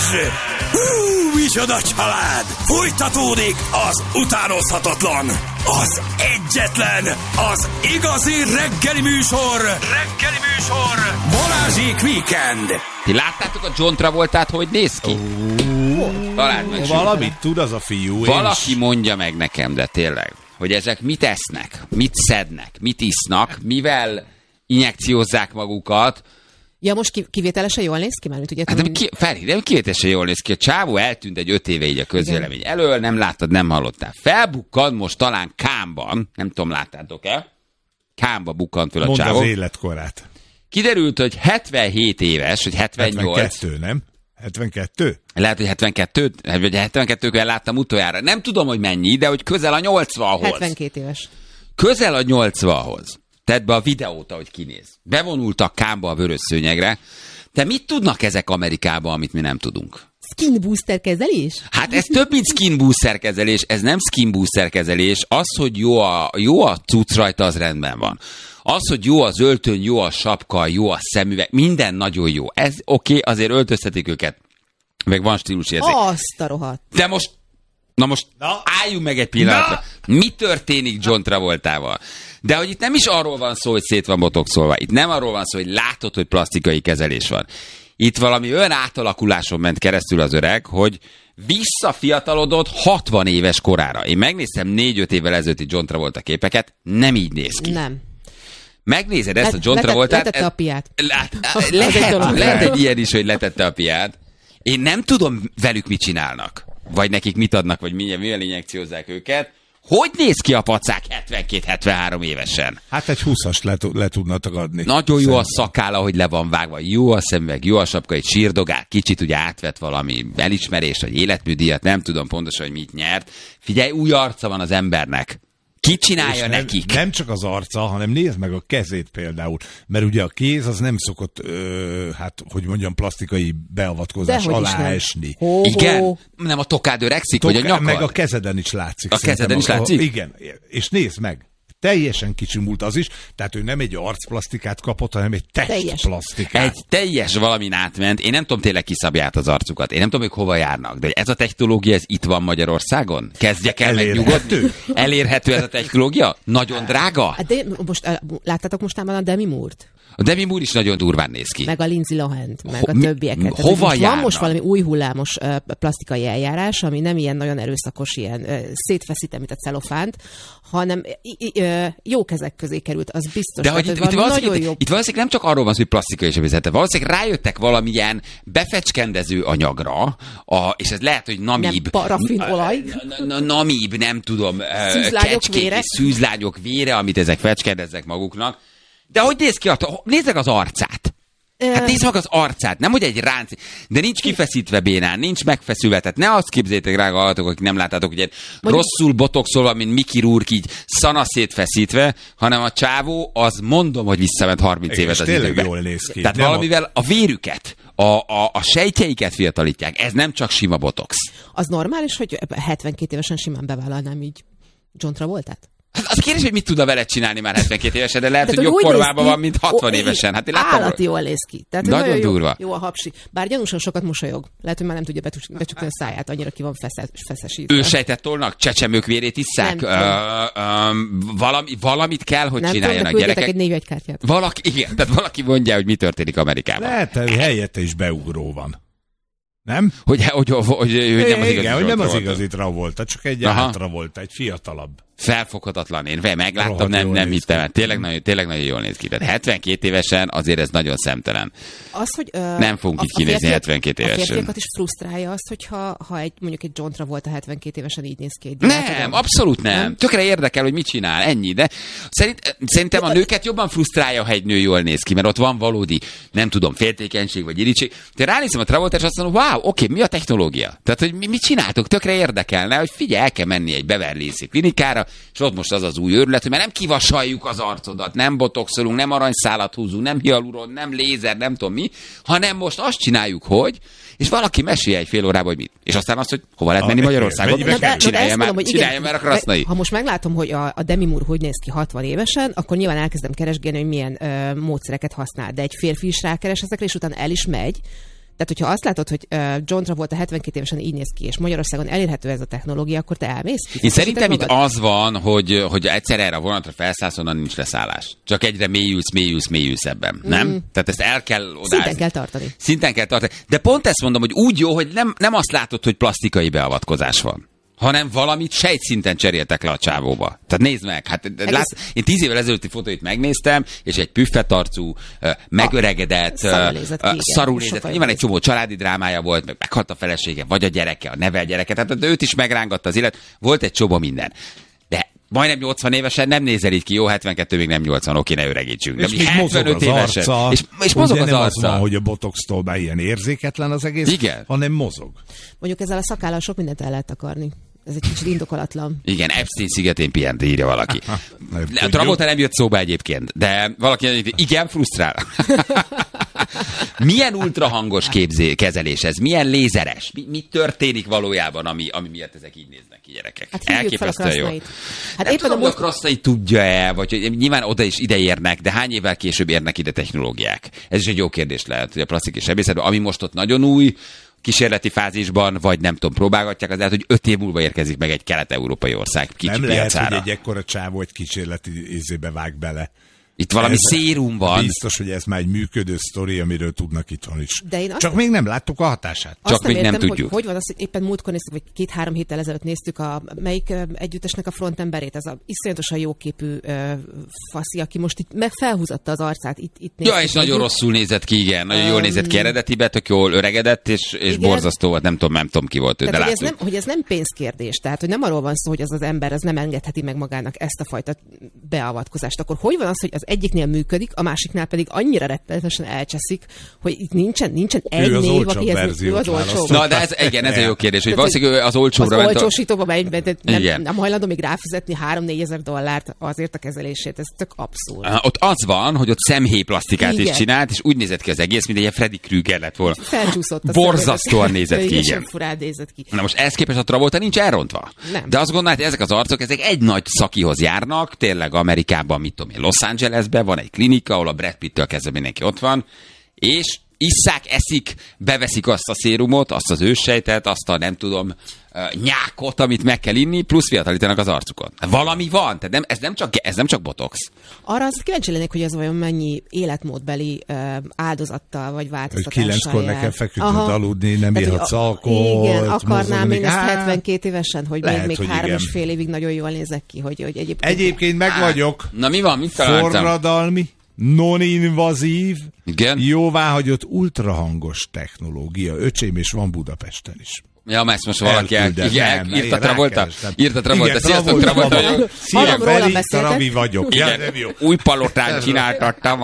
Micsoda család! Folytatódik az utánozhatatlan, az egyetlen, az igazi reggeli műsor, Balázsék Weekend. Ti láttátok a John Travoltát, hogy néz ki? Valamit tud az a fiú. Valaki mondja meg nekem, de tényleg, hogy ezek mit esznek, mit szednek, mit isznak, mivel injekciózzák magukat. Ja, most kivételesen jól néz ki? Mert ugye nem kivételesen jól néz ki. A csávó eltűnt egy 5 éve így a közvélemény elől, nem láttad, nem hallottál. Felbukkant most talán Cannes-ban, nem tudom, láttátok-e? Cannes-ba bukkant föl a csávó. Mondd az életkorát. Kiderült, hogy 77 éves, hogy 78. 72, nem? 72? Lehet, hogy 72, vagy 72-kor láttam utoljára. Nem tudom, hogy mennyi, de hogy közel a 80-hoz. 72 éves. Közel a 80-hoz. Tedd be a videót, ahogy kinéz. Bevonultak Cannes-ba a vörös szőnyegre. De mit tudnak ezek Amerikában, amit mi nem tudunk? Skin booster kezelés? Hát ez több, mint skin booster kezelés. Ez nem skin booster kezelés. Az, hogy jó a cucc rajta, az rendben van. Az, hogy jó az öltöny, jó a sapka, jó a szemüveg, minden nagyon jó. Ez oké, azért öltöztetik őket. Meg van stílusérzék. Azt a rohadt. De most, álljunk meg egy pillanatra. Mi történik John Travoltával? De hogy itt nem is arról van szó, hogy szét van botoxolva. Itt nem arról van szó, hogy látod, hogy plastikai kezelés van. Itt valami olyan átalakuláson ment keresztül az öreg, hogy visszafiatalodott 60 éves korára. Én megnéztem 4-5 évvel ezelőtti John Travolta képeket, nem így néz ki. Nem. Megnézed ezt a John Travoltát. Letette a piát. Lehet egy ilyen is, hogy letette a piát. Én nem tudom velük mit csinálnak. Vagy nekik mit adnak, vagy mivel injekciózzák őket. Hogy néz ki a pacák 72-73 évesen? Hát egy 20-as le tudna tagadni. Nagyon jó a szakálla, hogy le van vágva. Jó a szemüveg, jó a sapka, egy sírdogál, kicsit ugye átvett valami elismerést, vagy életműdíjat, nem tudom pontosan, hogy mit nyert. Figyelj, új arca van az embernek. Ki csinálja nekik? Nem csak az arca, hanem nézd meg a kezét például. Mert ugye a kéz az nem szokott, hogy mondjam, plastikai beavatkozás alá esni. Igen? Nem a tokád öregszik, vagy a nyakad? Meg a kezeden is látszik. A kezeden is látszik? Igen. És nézd meg. Teljesen kicsimult az is, tehát ő nem egy arcplasztikát kapott, hanem egy testplasztikát. Egy teljes valamin átment. Én nem tudom tényleg kiszabját az arcukat. Én nem tudom, hogy hova járnak. De ez a technológia, ez itt van Magyarországon? Kezdjek el megnyugodni? Elérhető ez a technológia? Nagyon drága? De most láttátok mostában a Demi Moore-t? A Demi Moore is nagyon durván néz ki. Meg a Lindsay Lohan-t, meg a többieket. Hova járnak? Van most valami új hullámos plastikai eljárás, ami nem ilyen nagyon erőszakos, ilyen szétfeszítem, mint a celofánt, hanem jó kezek közé került, az biztos. De hogy itt valószínűleg nem csak arról van szó, hogy plastikai és vezette, valószínűleg rájöttek valamilyen befecskendező anyagra, és ez lehet, hogy namíb. Nem parafinolaj. Namíb, nem tudom, szűzlágyok vére, amit ezek fecskendezzek maguknak. De hogy néz ki? Nézd meg az arcát. Hát nézd meg az arcát, nem hogy egy ránc, de nincs kifeszítve bénán, nincs megfeszülve, tehát ne azt képzeljétek, drága hallgatók, akik nem láttátok, hogy rosszul botoxolva, mint Mickey Rourke, így szanaszét feszítve, hanem a csávó, az mondom, hogy visszament 30 évet az időbe. Jól néz ki. Tehát valamivel a vérüket, a sejtjeiket fiatalítják, ez nem csak sima botox. Az normális, hogy 72 évesen simán bevállalnám így John Travoltát? Az kérdés, hogy mit tudna vele csinálni már 72 évesen, de lehet, hogy jobb formában van, mint 60 évesen. Hát állati jól néz ki. Tehát nagyon durva. Jó a hapsi. Bár gyanúsan sokat mosolyog. Lehet, hogy már nem tudja becsukni a száját, annyira ki van feszesítve. Ősejtet tolnak? Csecsemők vérét isszák? Valamit kell, hogy csináljanak gyerekek. Egy névjegykártyát. Tehát valaki mondja, hogy mi történik Amerikában. Lehet, hogy helyette is beugró van. Nem? Hogy nem az igazi Travolta, csak egy Travolta, egy fiatalabb. Felfoghatatlan. Én megláttam, nem hittem. Tényleg nagyon jól néz ki. Tehát 72 évesen azért ez nagyon szemtelen. Az, hogy, nem fogunk így kinézni 72 évesen. A férfiakat is frusztrálja azt, hogyha mondjuk egy John Travolta 72 évesen így néz ki. Nem, abszolút nem. Tökre érdekel, hogy mit csinál, ennyi. De szerintem a nőket jobban frusztrálja, ha egy nő jól néz ki, mert ott van valódi, nem tudom, féltékenység vagy irigység. Te ránézem a Travolta, és azt mondom, wow, oké, mi a technológia? Tehát, hogy mit csináltok? Tökre érdekelne, hogy figyelj, el kell menni egy Beverly Hills klinikára, és ott most az új őrület, hogy már nem kivasaljuk az arcodat, nem botoxolunk, nem aranyszálat húzunk, nem hialuron, nem lézer, nem tudom mi, hanem most azt csináljuk, hogy, és valaki mesélje egy fél órában, hogy mit. És aztán azt, hogy hova lehet menni Magyarországon. Csinálja már a krasznai. Ha most meglátom, hogy a Demi Moore hogy néz ki 60 évesen, akkor nyilván elkezdem keresgélni, hogy milyen módszereket használ. De egy férfi is rákeres ezekre, és utána el is megy. Tehát, hogyha azt látod, hogy John Travolta 72 évesen így néz ki, és Magyarországon elérhető ez a technológia, akkor te elmész? Én szerintem itt az van, hogy egyszer erre a vonatra felszállsz, onnan nincs leszállás. Csak egyre mélyülsz ebben, nem? Tehát ezt el kell odázni. Szinten kell tartani. De pont ezt mondom, hogy úgy jó, hogy nem azt látod, hogy plastikai beavatkozás van, hanem valamit sejtszinten cseréltek le a csávóba. Tehát nézd meg, hát én 10 évvel ezelőtti fotóit megnéztem, és egy püffetarcú, megöregedett, szarul nézett. Nyilván egy csomó családi drámája volt, meghalt a felesége, vagy a gyereke, a nevel gyereke, tehát őt is megrángatta az élet, volt egy csomó minden. De majdnem 80 évesen nem nézel így ki, jó, 72 még nem 80, oké, ne öregítsünk. És még mozog az arca. És mozog az nem arca. Az van, hogy a botoxtól már ilyen érzéketlen az egész, igen, hanem mozog. Mondjuk ezzel a szakállal sok mindent el lehet takarni. Ez egy kicsit indokolatlan. Igen, Epstein szigetén pihent, írja valaki. Travolta nem jött szóba egyébként, de valaki igen, frusztrál. Milyen ultrahangos kezelés ez? Milyen lézeres? Mi történik valójában, ami miatt ezek így néznek ki, gyerekek? Hát elképesztően jó. Hát éppen tudom, a Krasznait tudja-e, vagy hogy nyilván oda is ide érnek, de hány évvel később érnek ide technológiák? Ez is egy jó kérdés lehet, hogy a plastik és sebészetben, ami most ott nagyon új, kísérleti fázisban, vagy nem tudom, próbálgatják, az lehet, hogy 5 év múlva érkezik meg egy kelet-európai ország kicsi nem piacára. Lehet, hogy egy ekkora csávó egy kísérleti ízébe vág bele. Itt valami szérum van. Biztos, hogy ez már egy működő sztori, amiről tudnak itthon is. Csak még nem láttuk a hatását. Csak még nem tudjuk. Hogy van az, hogy éppen múltkor néztük, vagy 2-3 héttel ezelőtt néztük melyik együttesnek a frontemberét, ez a iszonyatosan jóképű faszi, aki most itt meg felhúzatta az arcát. Itt ja, és nagyon rosszul nézett ki, igen. Nagyon jól nézett ki eredetibe, tök jól öregedett, és borzasztó volt, nem tudom ki volt ő, de láttuk. Hogy ez nem pénzkérdés, tehát hogy nem arról van szó, hogy az ember az nem engedheti meg magának ezt a fajta beavatkozást. Akkor hogy van az, hogy az egyiknél működik, a másiknál pedig annyira rettenetesen elcseszik, hogy itt nincsen egy név, akihez az olcsó. Na, de ez a jó kérdés, hogy valószínűleg az olcsóra ment. Az olcsósítóba nem hajlandó még ráfizetni $3,000-4,000 azért a kezelését, ez tök abszurd. Ott az van, hogy ott szemhéjplastikát is csinált, és úgy nézett ki az egész, mint egy Freddy Krueger lett volna. Felcsúszott. Borzasztóan nézett ki, igen. Furán nézett ki. Na most ehhez képest a Travolta nincs elrontva. Nem. De azt gondolod, hogy ezek az arcok, ezek egy nagy szakihoz járnak, tényleg Amerikában, mit tudom én, Los Angelesben van egy klinika, ahol a Brad Pittől kezdve mindenki ott van, és isszák, eszik, beveszik azt a szérumot, azt az őssejtet, azt a nem tudom, nyákot, amit meg kell inni, plusz fiatalítanak az arcukon. Valami van, tehát ez nem csak botox. Arra az kíváncsi lennék, hogy ez vajon mennyi életmódbeli áldozattal vagy változtatással jár. 9-kor nekem feküdnöd aludni, nem írhatsz alkoholt. Igen, akarnám én ezt 72 évesen, hogy lehet, még 3,5 évig nagyon jól nézek ki, hogy egyébként meg vagyok. Na mi van, mit találtam? Forradalmi, non-invazív, igen? Jóváhagyott ultrahangos technológia. Öcsém, és van Budapesten is. Ja, ezt most valaki írta Travolta? Írta Travolta. Sziasztok, Travolta. Szia, Feri, Tarabi vagyok. Igen, új palotán csináltattam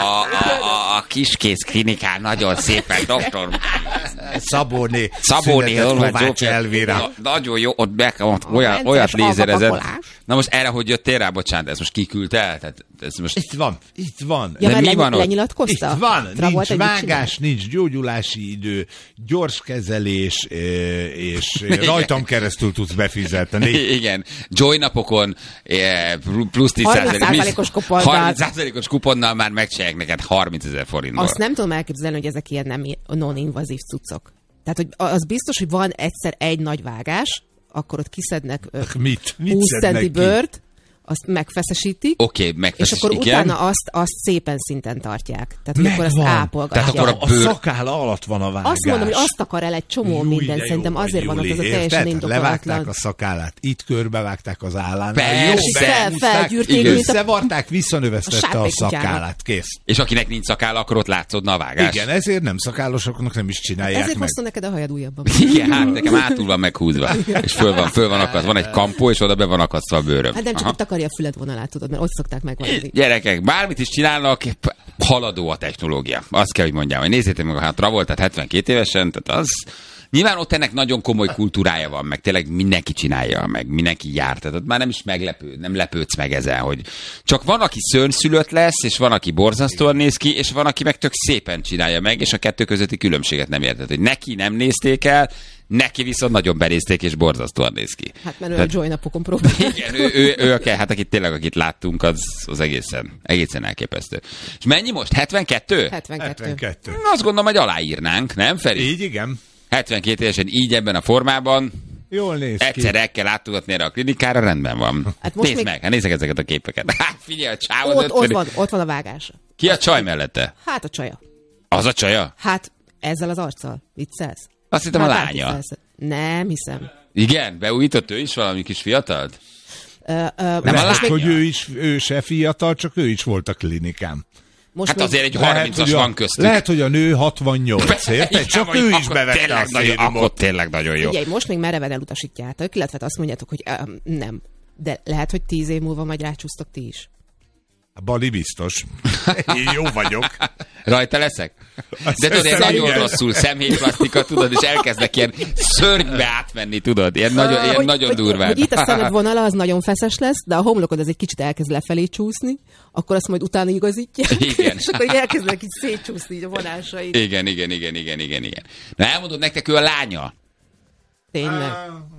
a Kiskész klinikán, nagyon szépen, doktor. Szabóné, Kovács Elvira. Nagyon jó, ott olyat lézerezett. Na most erre, hogy jöttél rá, bocsánat, ez most kiküldt el? Tehát ez most... Itt van. Ja, de mi van ott? Lenyilatkozta? Itt van, nincs vágás, nincs gyógyulási idő, gyors kezelés, és rajtam keresztül tudsz befizetni. Igen, Joy napokon plusz 30%-os kuponnal. 30%-os kuponnal már megcsinálják neked 30 000 forintból. Azt nem tudom elképzelni, hogy ezek ilyen nem non-invazív cuccok. Tehát, hogy az biztos, hogy van egyszer egy nagy vágás, akkor ott kiszednek 20 centi bőrt, azt megfeszesítik, megfeszesítik, és akkor utána azt szépen szinten tartják. Tehát, hogy akkor azt ápolgatják. Tehát akkor a szakála alatt van a vágás. Azt mondom, hogy azt akar el egy csomó minden, szerintem azért van az a teljesen indokolatlan. Levágták a szakálát, itt körbevágták az állán. Felgyűrték, összevarták, visszanövesztette a szakálát, kész. És akinek nincs szakála, akkor ott látszódna a vágás. Igen, ezért nem szakálosoknak nem is csinálják ezért meg. Ezért neked a hajad újabban. Igen, hát nekem átul van meghúzva, és föl van akasztva. Van egy kampó, és oda be van akasztva a bőröm. Hát nem csak ott akarja a füledvonalát, tudod, mert ott szokták megvaladni. Gyerekek, bármit is csinálnak, haladó a technológia. Azt kell, hogy mondjam, hogy nézzétek meg a Travoltát 72 évesen, tehát az... Nyilván ott ennek nagyon komoly kultúrája van, meg tényleg mindenki csinálja, meg mindenki jár, tehát ott már nem is nem lepődsz meg ezen, hogy csak van, aki szörnyszülött lesz, és van, aki borzasztóan néz ki, és van, aki meg tök szépen csinálja meg, és a kettő közötti különbséget nem érted, hogy neki nem nézték el, neki viszont nagyon benézték, és borzasztóan néz ki. Hát mert ő a Joy napokon próbálta. Igen, ő hát akit láttunk, az egészen elképesztő. És mennyi most? 72? 72. Azt gondolom, hogy aláírnánk, nem Feri? Így, igen. 72 évesen így ebben a formában. Jól néz ki. Egyszer el kell látogatni erre a klinikára, rendben van. Hát nézd meg, hát nézzek ezeket a képeket. Hát figyelj, a csáv az ott van a vágása. Ki a csaj mellette? Hát a csaja. Az a csaja? Hát ezzel az arccal. Viccelsz? Azt hittem a lánya. Nem hiszem. Igen? Beújított ő is valami kis fiatalt? Nem lehet, hogy ő se fiatal, csak ő is volt a klinikán. Most hát azért egy 30-as van köztük. Lehet, hogy a nő 68, érted? Csak ő is bevette a szénumot. Akkor tényleg nagyon jó. Figyelj, most még mereven elutasítjátok, illetve azt mondjátok, hogy nem. De lehet, hogy 10 év múlva majd rácsúsztok ti is. A Bali biztos. Én jó vagyok. Rajta leszek? De tudod, ilyen nagyon rosszul szemhéjplasztika, tudod, és elkezdek ilyen szörnybe átmenni, tudod? Ilyen nagyon durván. Hogy itt a szemed vonala az nagyon feszes lesz, de a homlokod az egy kicsit elkezd lefelé csúszni, akkor azt majd utána igazítják. Igen. És akkor elkezdenek így szétcsúszni így a vonásaid. Igen. Na elmondod nektek, ő a lánya. Tényleg.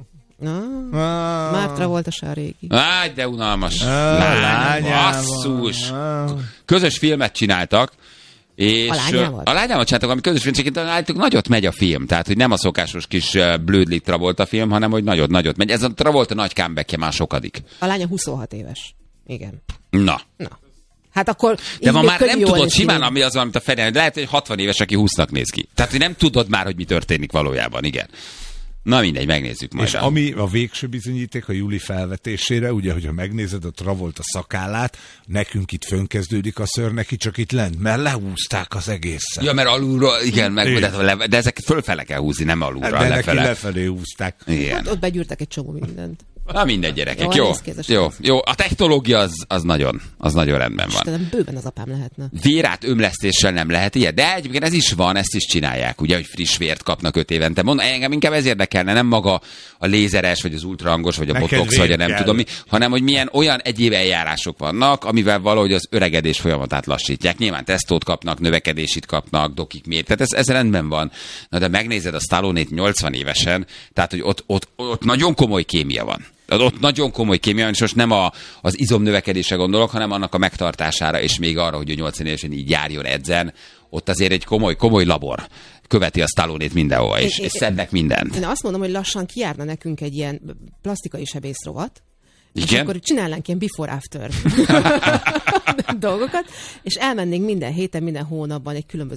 Már Travolta se a régi. Áj, de unalmas. Lánya, basszus. Közös filmet csináltak, és a lányával csináltak, ami közös film, csak állítólag nagyot megy a film. Tehát, hogy nem a szokásos kis blödlik Travolta film, hanem, hogy nagyot megy. Ez a Travolta nagy comebackje már sokadik. A lánya 26 éves. Igen. Na. Hát akkor... De ma már nem tudod simán, ami az, amit a Feri, lehet, hogy 60 éves, aki 20-nak néz ki. Tehát, hogy nem tudod már, hogy mi történik valójában, igen. Na mindegy, megnézzük majd. És ami a végső bizonyíték a Juli felvetésére, ugye, hogyha megnézed a Travolta szakállát, nekünk itt fönkezdődik a szőr, neki csak itt lent, mert lehúzták az egészet. Ja, mert alulról, igen, de ezeket fölfele kell húzni, nem alulra, de lefele. Neki lefelé húzták. Hát ott begyűrtek egy csomó mindent. Na mindegy, gyerekek, jó. A technológia az nagyon rendben van. Istenem, bőven az apám lehetne. Vérát ömlesztéssel nem lehet ilyen, de egyébként ez is van, ezt is csinálják, ugye, hogy friss vért kapnak 5 évente. Engem inkább ez érdekelne, nem maga a lézeres, vagy az ultrahangos, vagy a botox, vagy a nem tudom mi, hanem hogy milyen olyan egyéb eljárások vannak, amivel valahogy az öregedés folyamatát lassítják. Nyilván tesztót kapnak, növekedését kapnak, dokik miért. Tehát ez rendben van. Na de megnézed a Stallone-t 80 évesen, tehát hogy ott nagyon komoly kémia van. Ott nagyon komoly kémia, és most nem az izomnövekedésre gondolok, hanem annak a megtartására, és még arra, hogy 80 évesen így járjon, edzen. Ott azért egy komoly labor követi a Stallone-t mindenhol, és szednek mindent. Én azt mondom, hogy lassan kijárna nekünk egy ilyen plastikai sebészrovat, igen? És akkor csinálnánk ilyen before-after dolgokat, és elmennénk minden héten, minden hónapban egy különböző